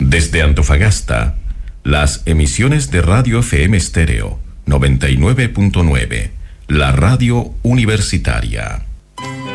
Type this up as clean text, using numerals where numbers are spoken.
Desde Antofagasta, las emisiones de Radio FM Estéreo 99.9, la radio universitaria.